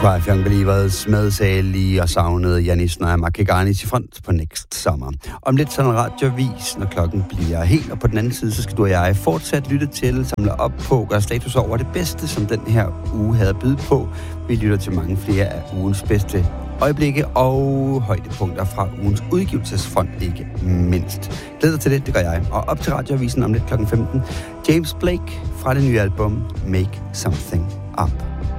Cry for Young Believers medsalige og savnede Janis Nayamak-Keganis i front på Next Summer. Om lidt sådan en radiovis, når klokken bliver helt, og på den anden side, så skal du og jeg fortsat lytte til, samle op på, gøre status over det bedste, som den her uge havde at byde på. Vi lytter til mange flere af ugens bedste øjeblikke og højdepunkter fra ugens udgivelsesfond, ikke mindst. Glæder til det gør jeg. Og op til radioavisen om lidt klokken 15. James Blake fra det nye album Make Something Up.